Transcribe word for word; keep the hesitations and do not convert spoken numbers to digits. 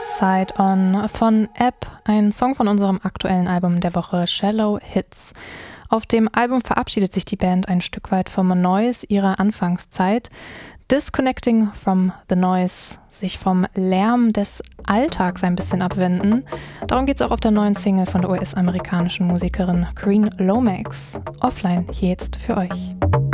Side On von App, ein Song von unserem aktuellen Album der Woche Shallow Hits. Auf dem Album verabschiedet sich die Band ein Stück weit vom Noise ihrer Anfangszeit. Disconnecting from the Noise, sich vom Lärm des Alltags ein bisschen abwenden. Darum geht es auch auf der neuen Single von der U S-amerikanischen Musikerin Green Lomax. Offline hier jetzt für euch.